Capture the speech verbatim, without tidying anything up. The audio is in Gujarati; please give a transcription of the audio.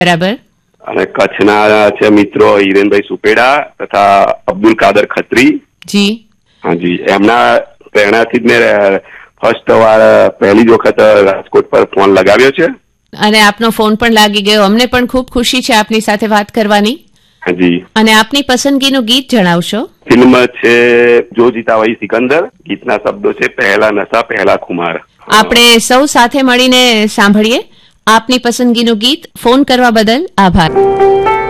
બરાબર. અને કચ્છના છે મિત્રો હિરેનભાઈ સુપેડા તથા અબ્દુલ કાદર ખત્રી. જી. હાજી, એમના પ્રેરણાથી જ મેં ફર્સ્ટ વાર પહેલી જ વખત રાજકોટ પર ફોન લગાવ્યો છે. અને આપનો ફોન પણ લાગી ગયો. અમને પણ ખૂબ ખુશી છે આપની સાથે વાત કરવાની. હાજી. અને આપની પસંદગીનું ગીત જણાવશો? ફિલ્મ છે જો જીતા વહી સિકંદર. ગીતના શબ્દો છે પહેલા નશા પહેલા ખુમાર. આપણે સૌ સાથે મળીને સાંભળીએ આપની પસંદગીનું ગીત. ફોન કરવા બદલ આભાર.